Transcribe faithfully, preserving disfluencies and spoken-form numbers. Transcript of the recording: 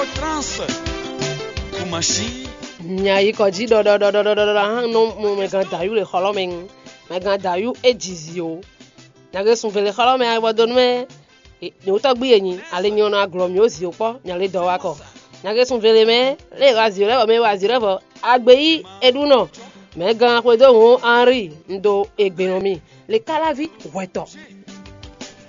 trans. Kumashi. Nya yi ko ji do do do do do do han no me gan da yu le kholo men. Me gan da yu ejizio. Nya ge sun vele kholo men awo don me. Ni o to gbe yin ale ni ona agro mi o si o po nya le do wa ko. Nya ge sun vele me le wa zi le me wa zi le bo agbe yi edu no. Me gan ko do hun Henri ndo egbe mi. Le kalavi weto.